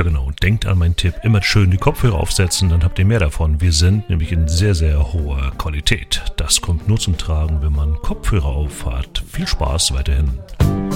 Ja genau, denkt an meinen Tipp, immer schön die Kopfhörer aufsetzen, dann habt ihr mehr davon. Wir sind nämlich in sehr, sehr hoher Qualität. Das kommt nur zum Tragen, wenn man Kopfhörer auf hat. Viel Spaß weiterhin.